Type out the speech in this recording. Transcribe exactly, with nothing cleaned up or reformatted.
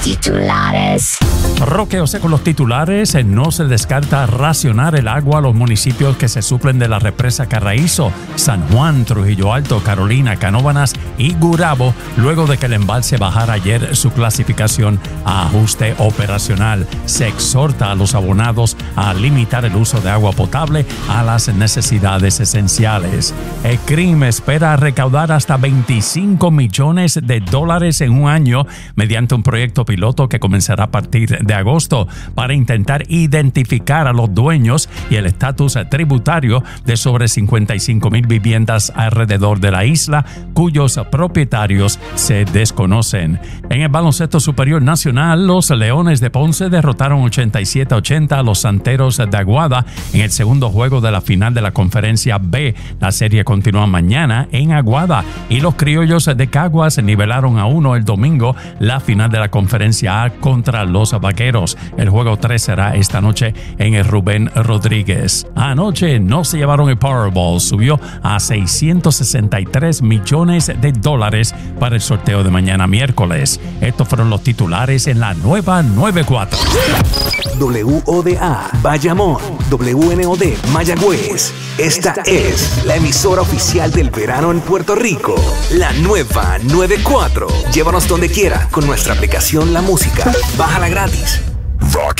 Titulares. Roque José con los titulares. No se descarta racionar el agua a los municipios que se suplen de la represa Carraízo, San Juan, Trujillo Alto, Carolina, Canóvanas y Gurabo, luego de que el embalse bajara ayer su clasificación a ajuste operacional. Se exhorta a los abonados a limitar el uso de agua potable a las necesidades esenciales. El C R I M espera recaudar hasta veinticinco millones de dólares en un año mediante un proyecto piloto que comenzará a partir de agosto para intentar identificar a los dueños y el estatus tributario de sobre cincuenta y cinco mil viviendas alrededor de la isla cuyos propietarios se desconocen. En el baloncesto superior nacional, los Leones de Ponce derrotaron ochenta y siete a ochenta a los Santeros de Aguada en el segundo juego de la final de la Conferencia B. La serie continúa mañana en Aguada y los Criollos de Caguas nivelaron a uno el domingo la final de la Conferencia A contra los Vaqueros. El juego tres será esta noche en el Rubén Rodríguez. Anoche no se llevaron el Powerball, subió a seiscientos sesenta y tres millones de dólares para el sorteo de mañana miércoles. Estos fueron los titulares en la nueva noventa y cuatro. W O D A Bayamón, W N O D Mayagüez. Esta es la emisora oficial del verano en Puerto Rico. La nueva noventa y cuatro. Llévanos donde quiera con nuestra aplicación La Música. Bájala gratis. Rock